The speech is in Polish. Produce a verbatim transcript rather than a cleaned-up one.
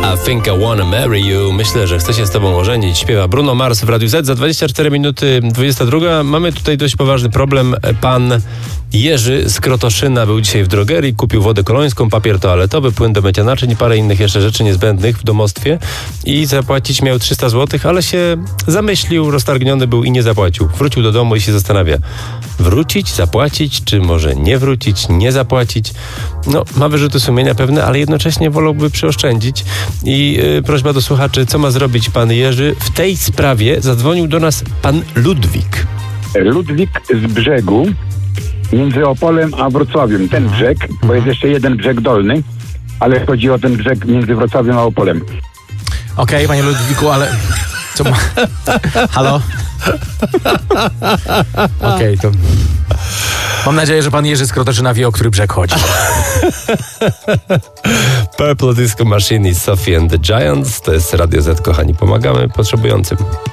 I think I wanna marry you. Myślę, że chcę się z tobą ożenić. Śpiewa Bruno Mars w Radiu Z. Za dwadzieścia cztery minuty dwudziesta druga. Mamy tutaj dość poważny problem. Pan Jerzy z Krotoszyna był dzisiaj w drogerii, kupił wodę kolońską, papier toaletowy, płyn do mycia naczyń i parę innych jeszcze rzeczy niezbędnych w domostwie i zapłacić miał trzysta złotych, ale się zamyślił, roztargniony był i nie zapłacił. Wrócił do domu i się zastanawia, wrócić, zapłacić, czy może nie wrócić, nie zapłacić. No, ma wyrzuty sumienia pewne, ale jednocześnie wolałby przyoszczędzić. I yy, prośba do słuchaczy, co ma zrobić pan Jerzy? W tej sprawie zadzwonił do nas pan Ludwik. Ludwik z Brzegu, między Opolem a Wrocławiem. Ten brzeg, bo jest jeszcze jeden brzeg dolny, ale chodzi o ten brzeg między Wrocławiem a Opolem. Okej, okay, panie Ludwiku, ale... Co ma... Halo? Okej, okay, to... Mam nadzieję, że pan Jerzy z Krotoszyna wie, o który brzeg chodzi. Purple Disco Machine i Sophie and the Giants. To jest Radio Z, kochani. Pomagamy potrzebującym.